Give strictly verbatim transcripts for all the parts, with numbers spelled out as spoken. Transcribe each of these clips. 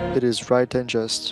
It is right and just.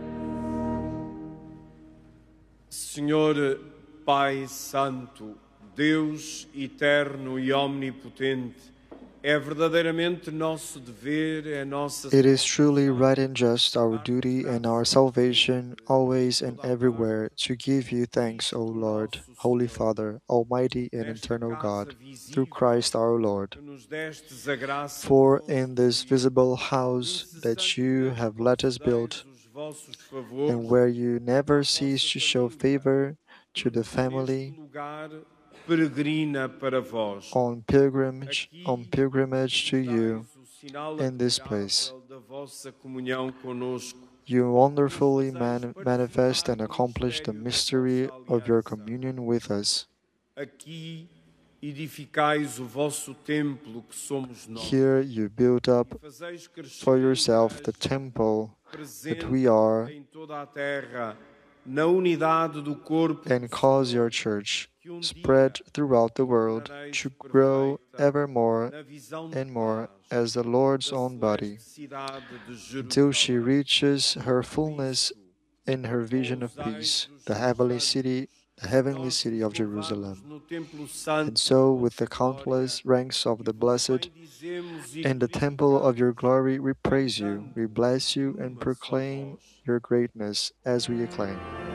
Senhor Pai Santo, Deus eterno e omnipotente, é verdadeiramente nosso dever, é nossa It is truly right and just, our duty and our salvation, always and everywhere, to give you thanks, O Lord, Holy Father, Almighty and eternal God, through Christ our Lord. que nos destes a graça For in this visible house that you have let us build, os vossos and favores, where you never cease to show favor to the family, lugar peregrina para vós. on pilgrimage, on pilgrimage to you O sinal in this place. admirável da vossa comunhão conosco. You wonderfully man- manifest and accomplish the mystery of your communion with us. Aqui edificais o vosso templo que somos nós. Here you build up Fazeis crescer for yourself the temple that presente we are, em toda a terra, na unidade do corpo and cause your church, spread throughout the world, to grow ever more na visão and more as the Lord's own body, cidade de until she Jerusalém. reaches her fullness in her vision of peace, the heavenly city, the heavenly city of Jerusalem. No templo santo, And so, with the countless ranks of the blessed, in the temple of your glory, we praise you, we bless you, and proclaim your greatness as we acclaim.